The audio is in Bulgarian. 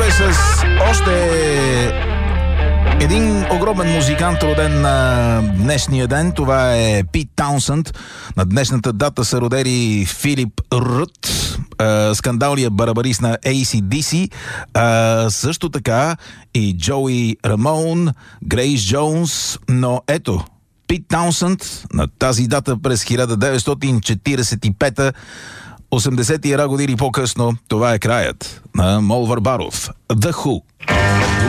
с още един огромен музикант, роден на днешния ден. Това е Пит Таунсънд. На днешната дата са родени Филип Рут, скандалният барабарист на AC/DC, също така и Джоуи Рамон, Грейс Джонс, но ето, Пит Таунсънд на тази дата през 1945-та, 81 години по-късно, това е краят на Мол Варбаров. The Who.